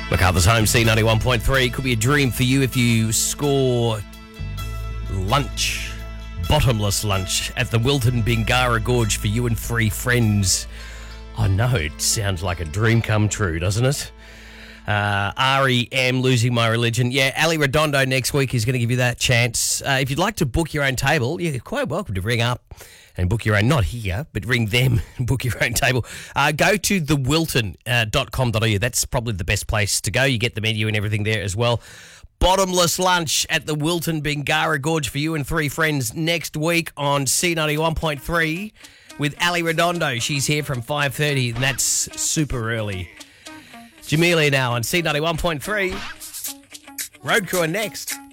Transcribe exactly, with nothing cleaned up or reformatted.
MacArthur's Home, C ninety-one point three. Could be a dream for you if you score lunch, bottomless lunch, at the Wilton Bingara Gorge for you and three friends. I know, it sounds like a dream come true, doesn't it? Uh, R E M, Losing My Religion. Yeah, Ali Redondo next week is going to give you that chance. Uh, if you'd like to book your own table, you're quite welcome to ring up and book your own, not here, but ring them and book your own table. Uh, go to the wilton dot com dot a u. That's probably the best place to go. You get the menu and everything there as well. Bottomless lunch at the Wilton Bingara Gorge for you and three friends next week on C ninety-one point three with Ali Redondo. She's here from five thirty, and that's super early. Jamelia now on C ninety-one point three. Road Crew are next.